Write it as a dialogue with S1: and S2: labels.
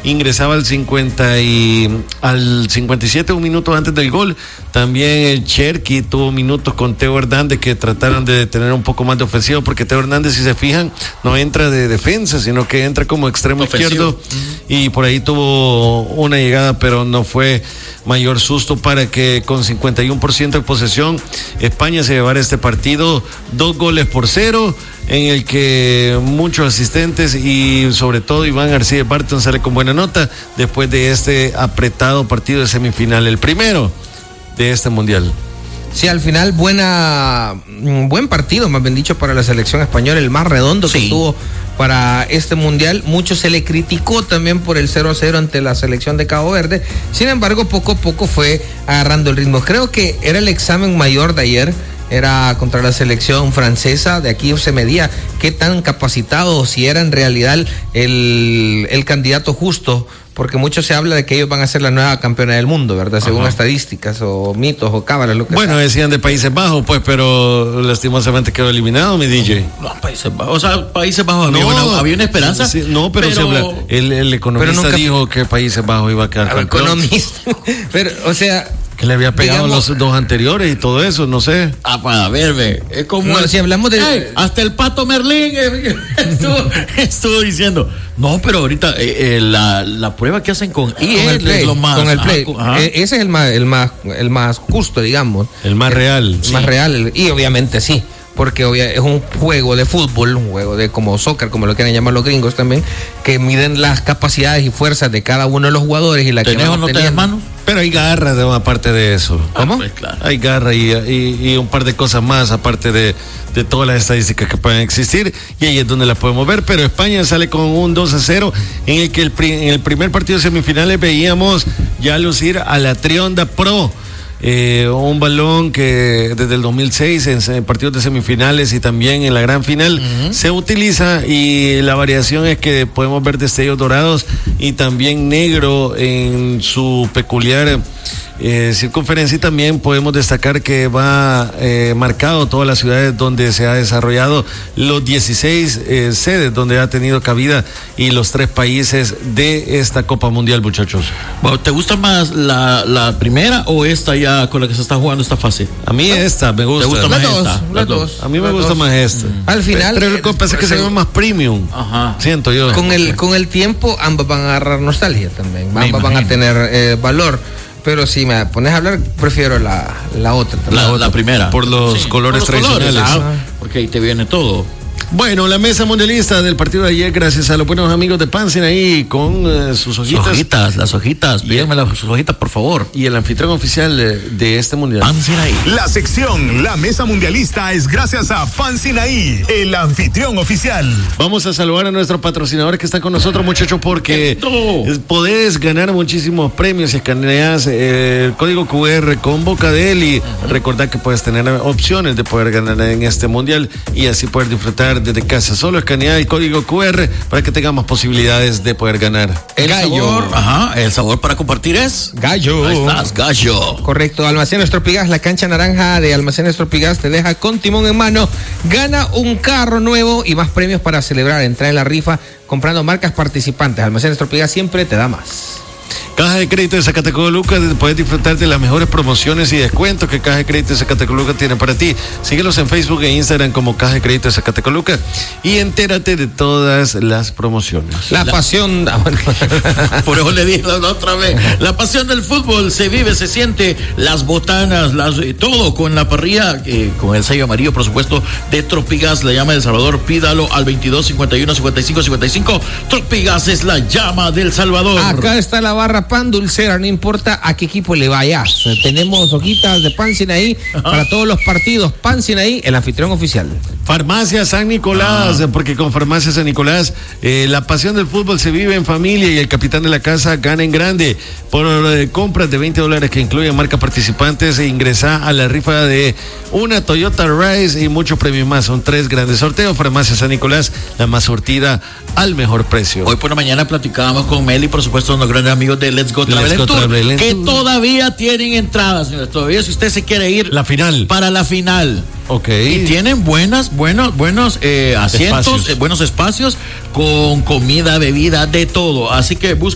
S1: ingresaba al 57, un minuto antes del gol. También el Cherki tuvo minutos con Teo Hernández, que trataron de tener un poco más de ofensivo, porque Teo Hernández, si se fijan, no entra de defensa, sino que entra como extremo izquierdo, y por ahí tuvo una llegada, pero no fue mayor susto para que con 51% de posesión España se llevara este partido 2-0, en el que muchos asistentes y sobre todo Iván García Barton sale con buena nota después de este apretado partido de semifinal, el primero de este mundial.
S2: Sí, al final buen partido, más bien dicho, para la selección española, el más redondo que tuvo para este mundial. Mucho se le criticó también por el 0-0 ante la selección de Cabo Verde. Sin embargo, poco a poco fue agarrando el ritmo. Creo que era el examen mayor de ayer, era contra la selección francesa. De aquí se medía qué tan capacitado, si era en realidad el candidato justo, porque mucho se habla de que ellos van a ser la nueva campeona del mundo, ¿verdad? Según estadísticas o mitos o cábalas, lo que sea.
S1: Bueno, decían de Países Bajos, pues, pero lastimosamente quedó eliminado, mi DJ.
S3: No, Países Bajos, o sea, Países Bajos había una esperanza.
S1: Sí, no, pero se habla, el economista dijo que Países Bajos iba a quedar campeón.
S2: Economista, pero, o sea,
S1: que le había pegado los dos anteriores y todo eso, no sé.
S3: Para verme, es como...
S2: No, si hablamos de...
S3: hasta el Pato Merlín estuvo diciendo, no, pero ahorita la prueba que hacen con el Play, es lo más...
S2: Con el Play, ese es el más justo, digamos.
S1: El más real.
S2: El más real, y obviamente sí, porque es un juego de fútbol, un juego de como soccer, como lo quieren llamar los gringos también, que miden las capacidades y fuerzas de cada uno de los jugadores y la que van
S1: no tenés manos. Pero hay garra aparte de eso.
S2: ¿Cómo?
S3: Pues claro.
S1: Hay garra y un par de cosas más aparte de todas las estadísticas que pueden existir, y ahí es donde las podemos ver. Pero España sale con un 2-0 en el que en el primer partido de semifinales veíamos ya lucir a la Trionda Pro. Un balón que desde el 2006 en partidos de semifinales y también en la gran final se utiliza, y la variación es que podemos ver destellos dorados y también negro en su peculiar circunferencia, y también podemos destacar que va marcado todas las ciudades donde se ha desarrollado, los 16 sedes donde ha tenido cabida y los 3 países de esta Copa Mundial, muchachos.
S3: Bueno, ¿te gusta más la primera o esta ya con la que se está jugando esta fase?
S1: A mí esta me gusta.
S3: ¿Te gusta más esta?
S2: Las dos.
S1: A mí me gusta más esta.
S2: Al final,
S1: pero lo que pasa es que se ve más premium. Siento yo.
S2: Con el tiempo ambas van a agarrar nostalgia también. Ambas van a tener valor. Pero si me pones a hablar, prefiero la otra.
S3: La primera.
S1: Por los colores tradicionales.
S3: Porque ahí te viene todo.
S1: Bueno, la mesa mundialista del partido de ayer, gracias a los buenos amigos de Pan ahí con sus hojitas.
S3: Las hojitas, pídenme sus hojitas, por favor.
S1: Y el anfitrión oficial de este mundial.
S3: Pan Sinaí.
S4: La sección La Mesa Mundialista es gracias a Pan Sinaí, el anfitrión oficial.
S1: Vamos a saludar a nuestros patrocinadores que están con nosotros, muchachos, porque podés ganar muchísimos premios si escaneas el código QR con Boca de él, y recordad que puedes tener opciones de poder ganar en este mundial y así poder disfrutar desde casa. Solo escanea el código QR para que tengamos posibilidades de poder ganar.
S3: El sabor para compartir es
S2: Gallo.
S3: Ahí estás, Gallo.
S2: Correcto. Almacenes Estropigas, la cancha naranja de Almacenes Estropigas te deja con timón en mano. Gana un carro nuevo y más premios para celebrar. Entra en la rifa comprando marcas participantes. Almacenes Estropigas siempre te da más.
S1: Caja de Crédito de Zacatecoluca, puedes disfrutar de las mejores promociones y descuentos que Caja de Crédito de Zacatecoluca tiene para ti. Síguelos en Facebook e Instagram como Caja de Crédito de Zacatecoluca y entérate de todas las promociones.
S2: La pasión...
S3: Por eso le dije la otra vez. La pasión del fútbol se vive, se siente, las botanas, todo con la parrilla, con el sello amarillo, por supuesto, de Tropigas, la llama del Salvador. Pídalo al 22 51 55 55. Tropigas es la llama del Salvador.
S2: Acá está la barra Pan Dulcera, no importa a qué equipo le vayas. Tenemos hojitas de Pan Sinaí para todos los partidos. Pan Sinaí, el anfitrión oficial.
S1: Farmacia San Nicolás, porque con Farmacia San Nicolás la pasión del fútbol se vive en familia y el capitán de la casa gana en grande. Por compras de $20 que incluyen marcas participantes, ingresa a la rifa de una Toyota Rise y muchos premios más. Son 3 grandes sorteos. Farmacia San Nicolás, la más surtida al mejor precio.
S3: Hoy por la mañana platicábamos con Meli, por supuesto, unos grandes amigos de Let's Go Travel Tour, que todavía tienen entradas, señores. Todavía, si usted se quiere ir para la final.
S1: Ok.
S3: Y tienen buenos asientos, buenos espacios, con comida, bebida, de todo. Así que busque